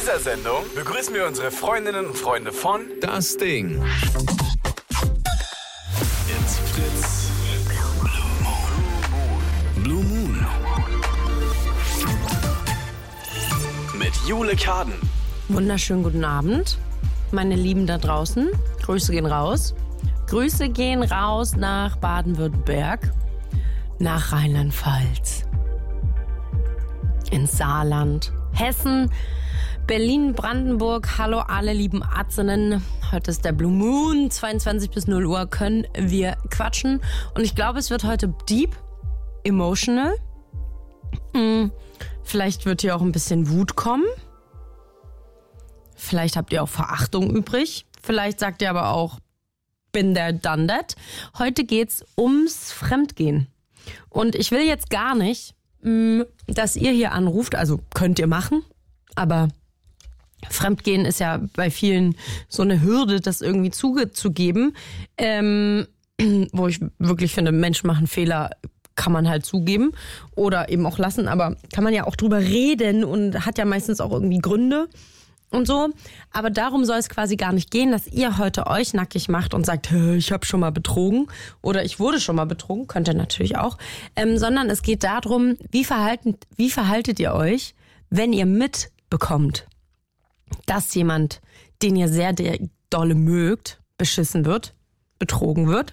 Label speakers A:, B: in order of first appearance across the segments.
A: dieser Sendung begrüßen wir unsere Freundinnen und Freunde von
B: Das Ding.
A: It's Fritz Blue Moon mit Jule Kaden.
C: Wunderschönen guten Abend, meine Lieben da draußen. Grüße gehen raus. Grüße gehen raus nach Baden-Württemberg, nach Rheinland-Pfalz, ins Saarland, Hessen, Berlin, Brandenburg. Hallo alle lieben Atzinnen. Heute ist der Blue Moon, 22 bis 0 Uhr können wir quatschen. Und ich glaube, es wird heute deep, emotional. Vielleicht wird hier auch ein bisschen Wut kommen. Vielleicht habt ihr auch Verachtung übrig. Vielleicht sagt ihr aber auch, been there, done that. Heute geht's ums Fremdgehen. Und ich will jetzt gar nicht, dass ihr hier anruft. Also könnt ihr machen, aber Fremdgehen ist ja bei vielen so eine Hürde, das irgendwie zugeben. Wo ich wirklich finde, Menschen machen Fehler, kann man halt zugeben oder eben auch lassen. Aber kann man ja auch drüber reden und hat ja meistens auch irgendwie Gründe. Und so, aber darum soll es quasi gar nicht gehen, dass ihr heute euch nackig macht und sagt, ich habe schon mal betrogen oder ich wurde schon mal betrogen, könnt ihr natürlich auch, sondern es geht darum, wie verhaltet ihr euch, wenn ihr mitbekommt, dass jemand, den ihr sehr dolle mögt, beschissen wird, betrogen wird,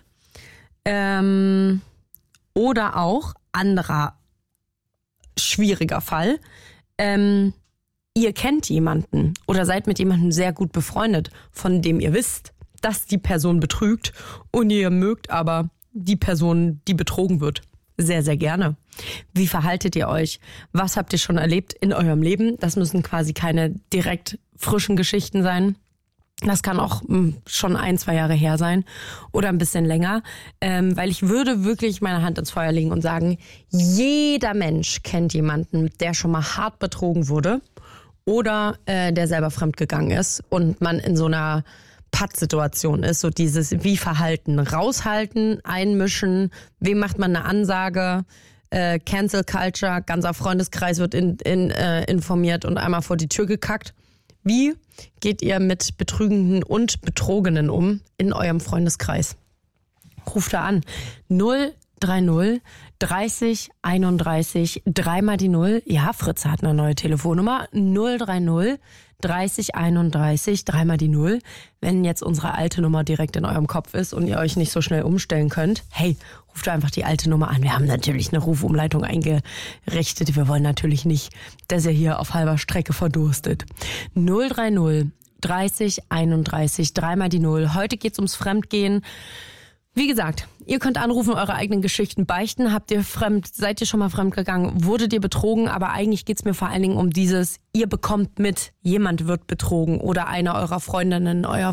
C: oder auch anderer schwieriger Fall, ihr kennt jemanden oder seid mit jemandem sehr gut befreundet, von dem ihr wisst, dass die Person betrügt und ihr mögt aber die Person, die betrogen wird, sehr, sehr gerne. Wie verhaltet ihr euch? Was habt ihr schon erlebt in eurem Leben? Das müssen quasi keine direkt frischen Geschichten sein. Das kann auch schon 1-2 Jahre her sein oder ein bisschen länger, weil ich würde wirklich meine Hand ins Feuer legen und sagen, jeder Mensch kennt jemanden, der schon mal hart betrogen wurde oder der selber fremdgegangen ist und man in so einer Pattsituation ist, so dieses wie Verhalten, raushalten, einmischen, wem macht man eine Ansage, Cancel Culture, ganzer Freundeskreis wird informiert und einmal vor die Tür gekackt. Wie geht ihr mit Betrügenden und Betrogenen um in eurem Freundeskreis? Ruft da an. 030 30 31 3 mal die 0. Ja, Fritz hat eine neue Telefonnummer. 030 30 31 3 mal die 0. Wenn jetzt unsere alte Nummer direkt in eurem Kopf ist und ihr euch nicht so schnell umstellen könnt, hey, ruft einfach die alte Nummer an. Wir haben natürlich eine Rufumleitung eingerichtet. Wir wollen natürlich nicht, dass ihr hier auf halber Strecke verdurstet. 030 30 31 3 mal die 0. Heute geht's ums Fremdgehen. Wie gesagt, ihr könnt anrufen, eure eigenen Geschichten beichten. Seid ihr schon mal fremdgegangen? Wurdet ihr betrogen? Aber eigentlich geht's mir vor allen Dingen um dieses, ihr bekommt mit, jemand wird betrogen oder einer eurer Freundinnen, euer